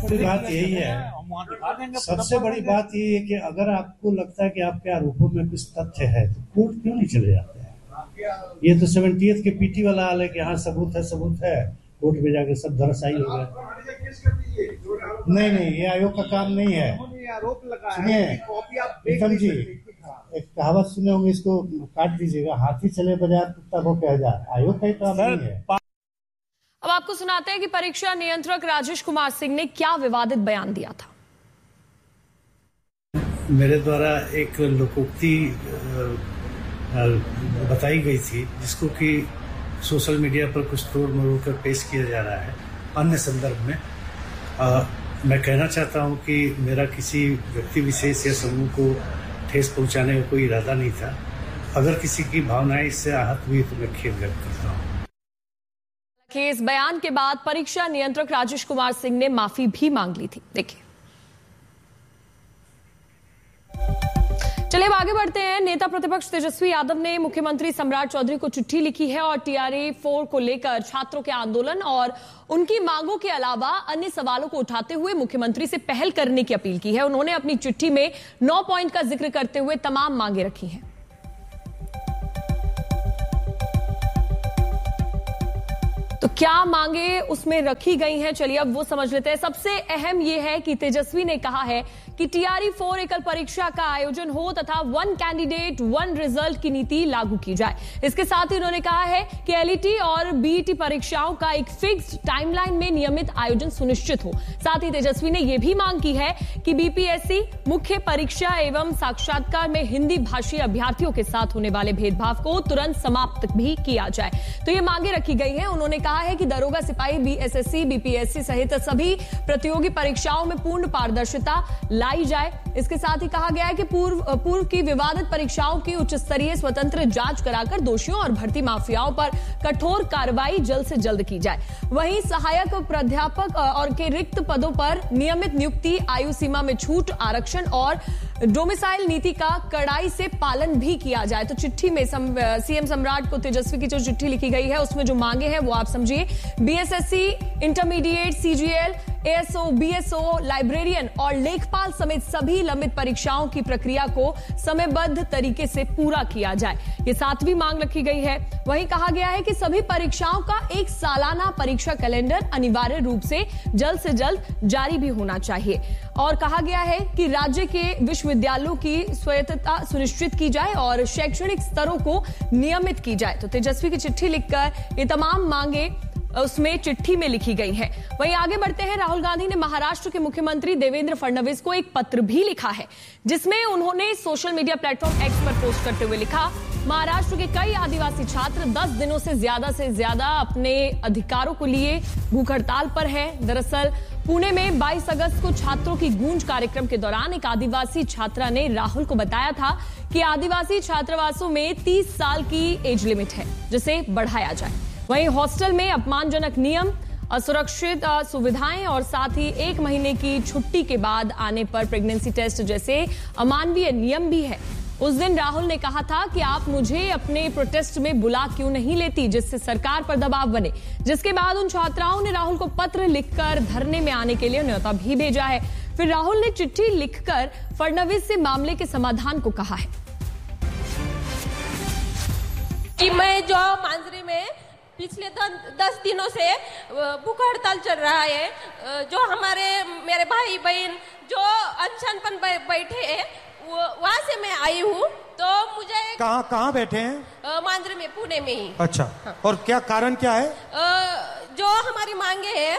बड़ी बात यही है, सबसे बड़ी बात यही है कि अगर आपको लगता है कि आपके आरोपों में कुछ तथ्य है तो कोर्ट क्यों नहीं चले जाते हैं। ये तो 70th के पीटी वाला हाल है कि हाँ सबूत है, कोर्ट में जाके सब धराशायी हो गए। नहीं, ये आयोग का काम नहीं है। सुनिए प्रीतम जी, एक कहावत सुने होंगे, इसको काट दीजिएगा, हाथी चले बाजार कुत्ता भौंके हजार। आयोग का ही काम नहीं है। अब आपको सुनाते हैं कि परीक्षा नियंत्रक राजेश कुमार सिंह ने क्या विवादित बयान दिया था। मेरे द्वारा एक लोकोक्ति बताई गई थी, जिसको कि सोशल मीडिया पर कुछ तोड़ मरोड़ कर पेश किया जा रहा है अन्य संदर्भ में। मैं कहना चाहता हूं कि मेरा किसी व्यक्ति विशेष या समूह को ठेस पहुंचाने का कोई इरादा नहीं था। अगर किसी की भावनाएं इससे आहत हुई तो मैं खेद व्यक्त करता हूं। इस बयान के बाद परीक्षा नियंत्रक राजेश कुमार सिंह ने माफी भी मांग ली थी। देखिए, चलिए अब आगे बढ़ते हैं। नेता प्रतिपक्ष तेजस्वी यादव ने मुख्यमंत्री सम्राट चौधरी को चिट्ठी लिखी है और TRA 4 को लेकर छात्रों के आंदोलन और उनकी मांगों के अलावा अन्य सवालों को उठाते हुए मुख्यमंत्री से पहल करने की अपील की है। उन्होंने अपनी चिट्ठी में 9 पॉइंट का जिक्र करते हुए तमाम मांगे रखी हैं। तो क्या मांगे उसमें रखी गई हैं, चलिए अब वो समझ लेते हैं। सबसे अहम यह है कि तेजस्वी ने कहा है कि TRA 4 एकल परीक्षा का आयोजन हो तथा 1 कैंडिडेट 1 रिजल्ट की नीति लागू की जाए। इसके साथ ही उन्होंने कहा है कि LET और BET परीक्षाओं का एक फिक्स्ड टाइमलाइन में नियमित आयोजन सुनिश्चित हो। साथ ही तेजस्वी ने यह भी मांग की है कि BPSC मुख्य परीक्षा एवं साक्षात्कार में हिंदी भाषी अभ्यर्थियों के साथ होने वाले भेदभाव को तुरंत समाप्त भी किया जाए। तो ये मांगे रखी गई है। उन्होंने कहा है कि दरोगा सिपाही BSSC BPSC सहित सभी प्रतियोगी परीक्षाओं में पूर्ण पारदर्शिता लाई जाए। इसके साथ ही कहा गया है कि पूर्व की विवादित परीक्षाओं की उच्च स्तरीय स्वतंत्र जांच कराकर दोषियों और भर्ती माफियाओं पर कठोर कार्रवाई जल्द से जल्द की जाए। वहीं सहायक प्राध्यापक और के रिक्त पदों पर नियमित नियुक्ति, आयु सीमा में छूट, आरक्षण और डोमिसाइल नीति का कड़ाई से पालन भी किया जाए। तो चिट्ठी में CM सम्राट को तेजस्वी की जो चिट्ठी लिखी गई है उसमें जो मांगे हैं वो आप समझिए। BSSC, intermediate, CGL, ASO, BSO, librarian और लेखपाल समेत सभी लंबित परीक्षाओं की प्रक्रिया को समयबद्ध तरीके से पूरा किया जाए, ये 7वीं मांग रखी गई है। वहीं कहा गया है कि सभी परीक्षाओं का एक सालाना परीक्षा कैलेंडर अनिवार्य रूप से जल्द जारी भी होना चाहिए। और कहा गया है कि राज्य के विश्वविद्यालयों की स्वायत्तता सुनिश्चित की जाए और शैक्षणिक स्तरों को नियमित की जाए। तो तेजस्वी की चिट्ठी लिखकर ये तमाम मांगे उसमें चिट्ठी में लिखी गई है। वहीं आगे बढ़ते हैं। राहुल गांधी ने महाराष्ट्र के मुख्यमंत्री देवेंद्र फडणवीस को एक पत्र भी लिखा है, जिसमें उन्होंने सोशल मीडिया प्लेटफॉर्म X पर पोस्ट करते हुए लिखा, महाराष्ट्र के कई आदिवासी छात्र 10 दिनों से ज्यादा अपने अधिकारों को लिए भूख हड़ताल पर हैं। दरअसल पुणे में 22 अगस्त को छात्रों की गूंज कार्यक्रम के दौरान एक आदिवासी छात्रा ने राहुल को बताया था कि आदिवासी छात्रावासों में 30 साल की एज लिमिट है, जिसे बढ़ाया जाए। वहीं हॉस्टल में अपमानजनक नियम, असुरक्षित सुविधाएं और साथ ही 1 महीने की छुट्टी के बाद आने पर प्रेगनेंसी टेस्ट जैसे अमानवीय नियम भी है। उस दिन राहुल ने कहा था कि आप मुझे अपने प्रोटेस्ट में बुला क्यों नहीं लेती, जिससे सरकार पर दबाव बने। जिसके बाद उन छात्राओं ने राहुल को पत्र लिखकर धरने में आने के लिए न्योता भी भेजा है। फिर राहुल ने चिट्ठी लिखकर फडणवीस से मामले के समाधान को कहा है कि मैं जो मांजरी में पिछले 10 दिनों से भूख हड़ताल चल रहा है, जो मेरे भाई बहन जो अनशन पर बैठे हैं, वहां से मैं आई हूँ। तो मुझे कहाँ बैठे हैं? मांजरी में, पुणे में ही। अच्छा, और क्या कारण क्या है? जो हमारी मांगे है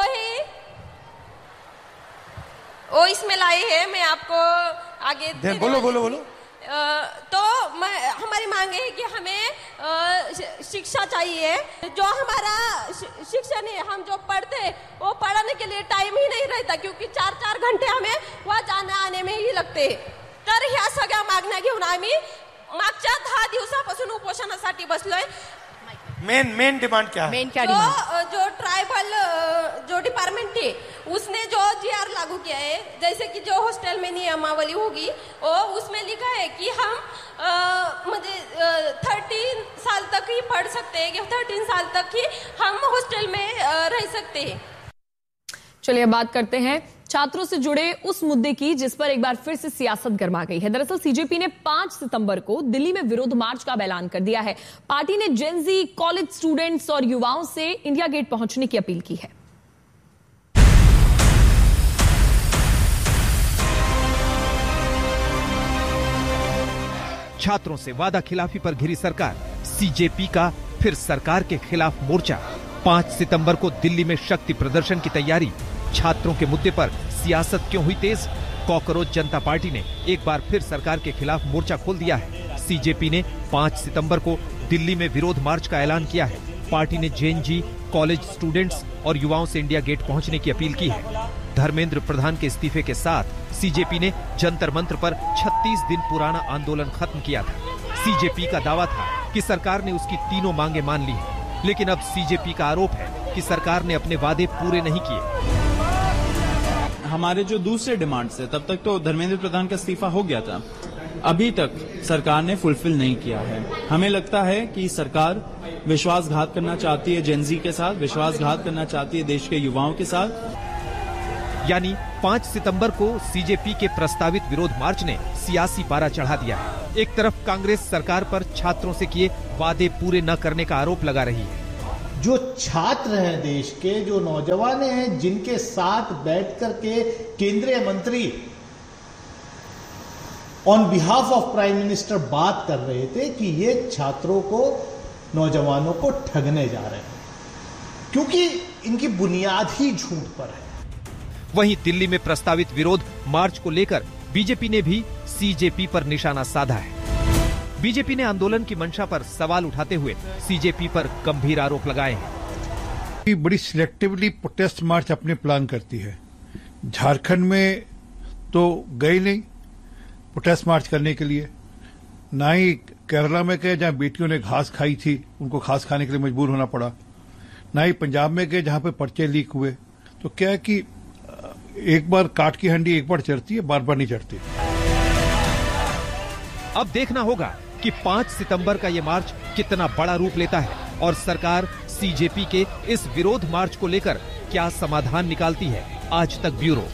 वो इसमें लाई है। मैं आपको आगे बोलो। तो हमारी मांग है कि हमें शिक्षा चाहिए। जो हमारा शिक्षण है, हम जो पढ़ते वो पढ़ने के लिए टाइम ही नहीं रहता, क्योंकि 4 घंटे हमें वहाँ जाने आने में ही लगते। तर ह्या सगळ्या मागण्या घेऊन आम्ही मागच्या 10 दिवसापासून उपोषणासाठी बसलोय। मेन डिमांड क्या है? जो ट्राइबल जो डिपार्टमेंट है उसने जो GR लागू किया है, जैसे कि जो हॉस्टल में नियमावली होगी और उसमें लिखा है कि हम 13 साल तक ही पढ़ सकते हैं, कि 13 साल तक ही हम हॉस्टल में रह सकते हैं। चलिए अब बात करते हैं छात्रों से जुड़े उस मुद्दे की जिस पर एक बार फिर से सियासत गर्मा गई है। दरअसल सीजेपी ने 5 सितंबर को दिल्ली में विरोध मार्च का ऐलान कर दिया है। पार्टी ने जेन जी, कॉलेज स्टूडेंट्स और युवाओं से इंडिया गेट पहुंचने की अपील की है। छात्रों से वादा खिलाफी पर घिरी सरकार, सीजेपी का फिर सरकार के खिलाफ मोर्चा। 5 सितंबर को दिल्ली में शक्ति प्रदर्शन की तैयारी। छात्रों के मुद्दे पर सियासत क्यों हुई तेज? कॉकरोच जनता पार्टी ने एक बार फिर सरकार के खिलाफ मोर्चा खोल दिया है। सीजेपी ने 5 सितंबर को दिल्ली में विरोध मार्च का ऐलान किया है। पार्टी ने जेन जी, कॉलेज स्टूडेंट्स और युवाओं से इंडिया गेट पहुंचने की अपील की है। धर्मेंद्र प्रधान के इस्तीफे के साथ सीजेपी ने जंतर मंत्र पर 36 दिन पुराना आंदोलन खत्म किया था। सीजेपी का दावा था कि सरकार ने उसकी तीनों मांगे मान ली हैं, लेकिन अब सीजेपी का आरोप है कि सरकार ने अपने वादे पूरे नहीं किए। हमारे जो दूसरे डिमांड्स है, तब तक तो धर्मेंद्र प्रधान का इस्तीफा हो गया था, अभी तक सरकार ने फुलफिल नहीं किया है। हमें लगता है कि सरकार विश्वासघात करना चाहती है जेन जी के साथ, विश्वासघात करना चाहती है देश के युवाओं के साथ। यानी 5 सितंबर को सीजेपी के प्रस्तावित विरोध मार्च ने सियासी पारा चढ़ा दिया है। एक तरफ कांग्रेस सरकार पर छात्रों से किए वादे पूरे न करने का आरोप लगा रही है। जो छात्र हैं देश के, जो नौजवान हैं, जिनके साथ बैठ करके केंद्रीय मंत्री on behalf of prime minister बात कर रहे थे कि ये छात्रों को, नौजवानों को ठगने जा रहे हैं, क्योंकि इनकी बुनियाद ही झूठ पर है। वहीं दिल्ली में प्रस्तावित विरोध मार्च को लेकर बीजेपी ने भी सीजेपी पर निशाना साधा है। बीजेपी ने आंदोलन की मंशा पर सवाल उठाते हुए सीजेपी पर गंभीर आरोप लगाए हैं। बड़ी सिलेक्टिवली प्रोटेस्ट मार्च अपने प्लान करती है। झारखंड में तो गए नहीं प्रोटेस्ट मार्च करने के लिए, ना ही केरला में गए जहां बेटियों ने घास खाई थी, उनको घास खाने के लिए मजबूर होना पड़ा, ना ही पंजाब में गए जहां पे पर्चे लीक हुए। तो क्या है कि एक बार काट की हंडी एक बार चढ़ती है, बार बार नहीं चढ़ती। अब देखना होगा कि 5 सितंबर का ये मार्च कितना बड़ा रूप लेता है और सरकार सीजेपी के इस विरोध मार्च को लेकर क्या समाधान निकालती है। आज तक ब्यूरो।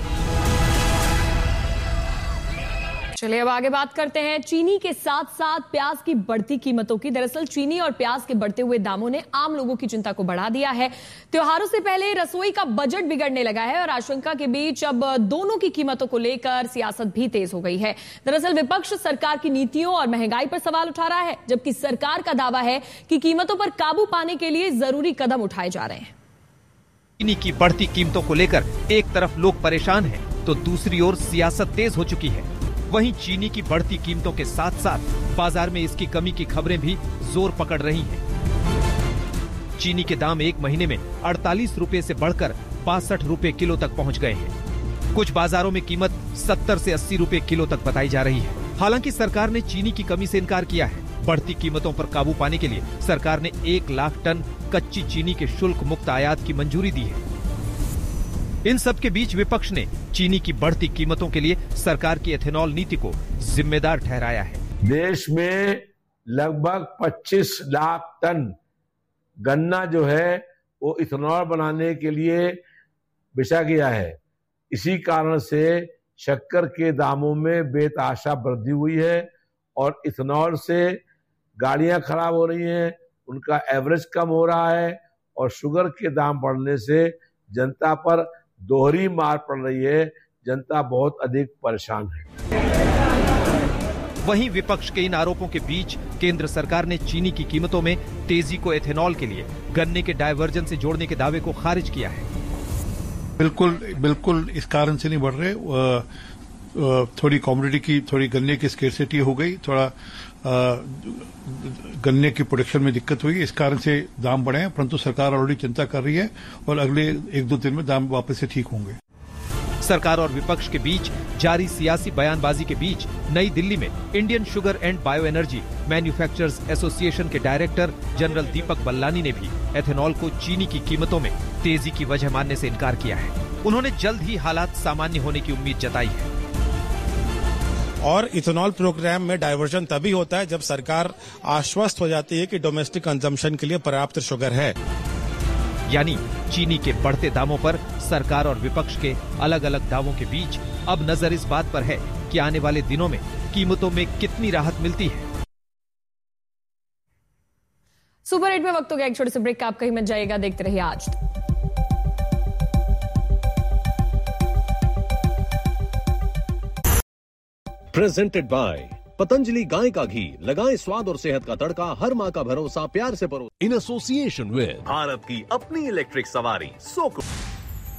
चलिए अब आगे बात करते हैं चीनी के साथ साथ प्याज की बढ़ती कीमतों की। दरअसल चीनी और प्याज के बढ़ते हुए दामों ने आम लोगों की चिंता को बढ़ा दिया है। त्योहारों से पहले रसोई का बजट बिगड़ने लगा है और आशंका के बीच अब दोनों की कीमतों को लेकर सियासत भी तेज हो गई है। दरअसल विपक्ष सरकार की नीतियों और महंगाई पर सवाल उठा रहा है, जबकि सरकार का दावा है कि कीमतों पर काबू पाने के लिए जरूरी कदम उठाए जा रहे हैं। चीनी की बढ़ती कीमतों को लेकर एक तरफ लोग परेशान हैं, तो दूसरी ओर सियासत तेज हो चुकी है। वहीं चीनी की बढ़ती कीमतों के साथ साथ बाजार में इसकी कमी की खबरें भी जोर पकड़ रही हैं। चीनी के दाम एक महीने में 48 रुपए से बढ़कर 62 रुपए किलो तक पहुंच गए हैं। कुछ बाजारों में कीमत 70 से 80 रुपए किलो तक बताई जा रही है। हालांकि सरकार ने चीनी की कमी से इनकार किया है। बढ़ती कीमतों पर काबू पाने के लिए सरकार ने 1 लाख टन कच्ची चीनी के शुल्क मुक्त आयात की मंजूरी दी है। इन सब के बीच विपक्ष ने चीनी की बढ़ती कीमतों के लिए सरकार की एथेनॉल नीति को जिम्मेदार ठहराया है। देश में लगभग 25 लाख टन गन्ना जो है वो इथेनॉल बनाने के लिए बेचा गया है। इसी कारण से शक्कर के दामों में बेतहाशा वृद्धि हुई है और इथेनॉल से गाड़ियां खराब हो रही हैं, उनका एवरेज कम हो रहा है और शुगर के दाम बढ़ने से जनता पर दोहरी मार पड़ रही है। जनता बहुत अधिक परेशान है। वहीं विपक्ष के इन आरोपों के बीच केंद्र सरकार ने चीनी की कीमतों में तेजी को एथेनॉल के लिए गन्ने के डायवर्जन से जोड़ने के दावे को खारिज किया है। बिल्कुल इस कारण से नहीं बढ़ रहे। थोड़ी कमोडिटी की, थोड़ी गन्ने की स्केर्सिटी हो गई, थोड़ा गन्ने की प्रोडक्शन में दिक्कत हुई, इस कारण से दाम बढ़े हैं। परंतु सरकार ऑलरेडी चिंता कर रही है और अगले 1-2 दिन में दाम वापस से ठीक होंगे। सरकार और विपक्ष के बीच जारी सियासी बयानबाजी के बीच नई दिल्ली में Indian sugar and bio energy manufacturers association के डायरेक्टर जनरल दीपक बल्लानी ने भी एथेनॉल को चीनी की कीमतों में तेजी की वजह मानने से इनकार किया है। उन्होंने जल्द ही हालात सामान्य होने की उम्मीद जताई है। और इथेनॉल प्रोग्राम में डायवर्जन तभी होता है जब सरकार आश्वस्त हो जाती है कि डोमेस्टिक कंजम्पशन के लिए पर्याप्त शुगर है। यानी चीनी के बढ़ते दामों पर सरकार और विपक्ष के अलग अलग दावों के बीच अब नजर इस बात पर है कि आने वाले दिनों में कीमतों में कितनी राहत मिलती है। सुपर 8 में वक्त हो गया एक छोटे से ब्रेक का, आप कहीं मत जाइएगा, देखते रहिए आज तक। प्रेजेंटेड बाय पतंजलि गाय का घी, लगाएं स्वाद और सेहत का तड़का, हर माँ का भरोसा प्यार से परो। इन एसोसिएशन विद भारत की अपनी इलेक्ट्रिक सवारी सोको।